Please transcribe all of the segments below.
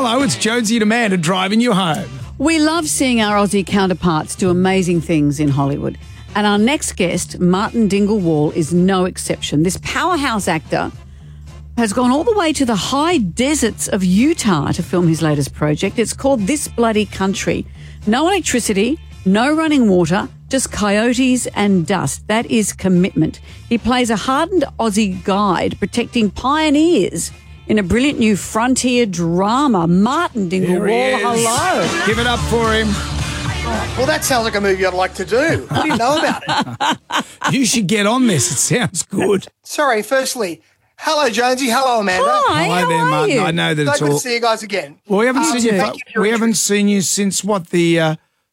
Hello, it's Jonesy and Amanda driving you home. We love seeing our Aussie counterparts do amazing things in Hollywood. And our next guest, Martin Dinglewohl, is no exception. This powerhouse actor has gone all the way to the high deserts of Utah to film his latest project. It's called This Bloody Country. No electricity, no running water, just coyotes and dust. That is commitment. He plays a hardened Aussie guide protecting pioneers in a brilliant new frontier drama. Martin Dinglewohl, hello. Give it up for him. Well, that sounds like a movie I'd like to do. What do you know about it? You should get on this. It sounds good. Sorry, firstly, hello, Jonesy. Hello, Amanda. Hi, Hello how there, are Martin. you? I know that So it's good to all. see you guys again. Well, we haven't seen you. thank you for We haven't seen you since what the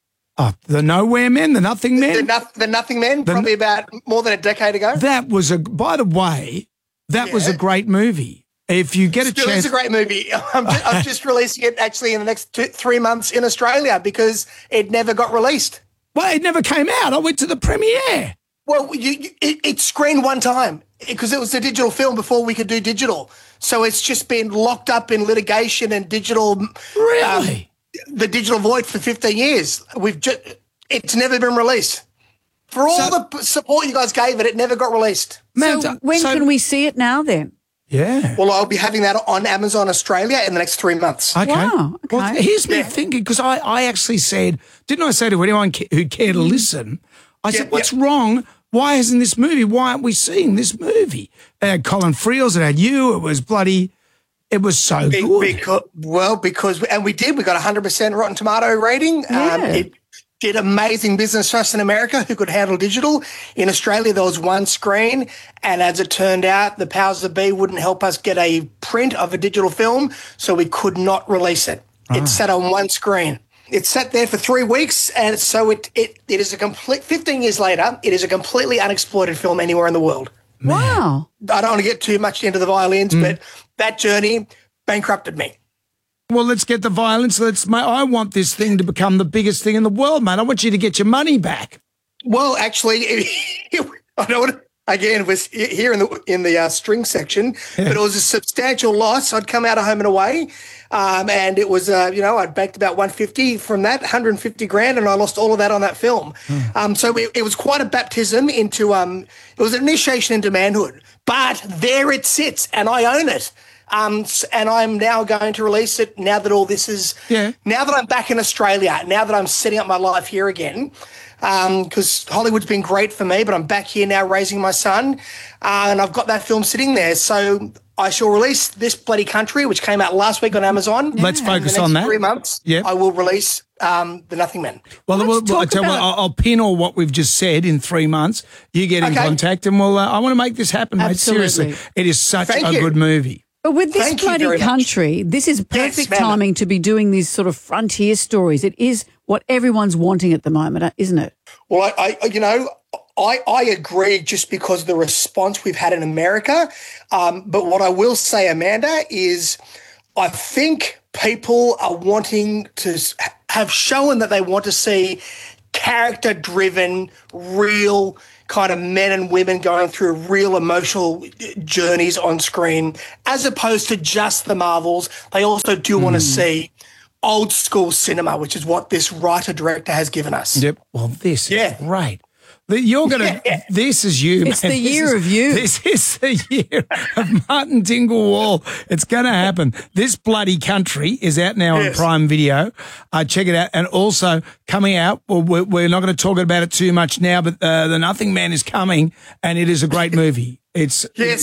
Nowhere Men, the Nothing Men. The Nothing Men, probably about more than a decade ago. That was a. By the way, that was a great movie. If you get a Still, chance, it's a great movie. I'm just releasing it actually in the next 3 months in Australia because it never got released. well, it never came out. I went to the premiere. Well, it screened one time because it was a digital film before we could do digital. So it's just been locked up in litigation and digital. Really? The digital void for 15 years. It's never been released. For all the support you guys gave it, it never got released. So when can we see it now then? Yeah. Well, I'll be having that on Amazon Australia in the next 3 months. Okay. Wow, okay. Well, here's me thinking, because I actually said, didn't I say to anyone who cared to listen, I said, what's wrong? Why isn't this movie? Why aren't we seeing this movie? It had Colin Friels, it had you, it was bloody, it was so good. Because we did. We got 100% Rotten Tomato rating. Yeah. It did amazing business for us in America who could handle digital. In Australia, there was one screen, and as it turned out, the powers that be wouldn't help us get a print of a digital film, so we could not release it. It sat on one screen. It sat there for 3 weeks, and so it is a complete, 15 years later, it is a completely unexploited film anywhere in the world. Wow. I don't want to get too much into the violins, but that journey bankrupted me. Well, let's get the violence. I want this thing to become the biggest thing in the world, man. I want you to get your money back. Well, actually, I know it. Again, it was here in the string section, but it was a substantial loss. I'd come out of Home and Away, and it was I'd banked about 150 from that, 150 grand, and I lost all of that on that film. So it was quite a baptism into it was an initiation into manhood. But there it sits, and I own it. And I'm now going to release it now that all this is, now that I'm back in Australia, now that I'm setting up my life here again, because Hollywood's been great for me, but I'm back here now raising my son, and I've got that film sitting there. So I shall release This Bloody Country, which came out last week on Amazon. Let's focus on that. 3 months, I will release The Nothing Men. Well, I'll pin all what we've just said in 3 months. You get in contact, and I want to make this happen, mate. Seriously, it is such a good movie. But with This Bloody Country, this is perfect timing to be doing these sort of frontier stories. It is what everyone's wanting at the moment, isn't it? Well, I agree just because of the response we've had in America. But what I will say, Amanda, is I think people are wanting to have shown that they want to see character-driven, real kind of men and women going through real emotional journeys on screen, as opposed to just the Marvels. They also do want to see old school cinema, which is what this writer-director has given us. Yep. Well, this is great. You're going to, this is you, It's man. the year of you. This is the year of Martin Dinglewohl. It's going to happen. This Bloody Country is out now on Prime Video. Check it out. And also coming out, well, we're not going to talk about it too much now, but The Nothing Man is coming, and it is a great movie. It's